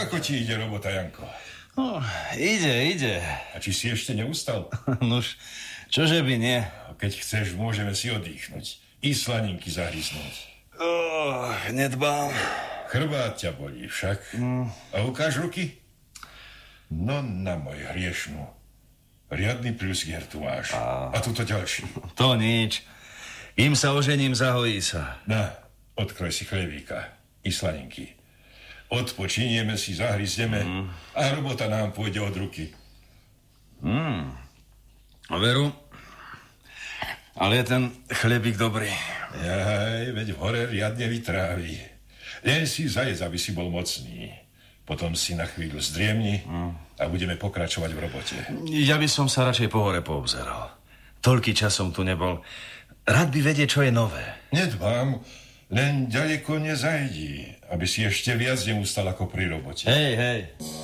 Ako ti ide robota, Janko? No, ide. A či si ešte neustal? Nuž, čože by nie? Keď chceš, môžeme si oddychnúť. I slaninky zahryznúť. Nedbám. Chrbát ťa bolí však. A ukáž ruky? No na môj hriešnú. Riadny pľusgier tu máš. A tuto ďalší. To nič. Kým sa ožením, zahojí sa. Na, odkroj si chlebíka. I slaninky. Odpočinieme si, zahryzneme a robota nám pôjde od ruky. Veru, ale je ten chlebík dobrý. Jaj, veď v hore riadne vytrávi. Len si zajedz, aby si bol mocný. Potom si na chvíľu zdriemni a budeme pokračovať v robote. Ja by som sa radšej po hore poobzeral. Toľký čas som tu nebol. Rád by vedieť, čo je nové. Nedbám, len ďaleko nezajdi, aby si ešte viac neustal ako pri robote. Hej.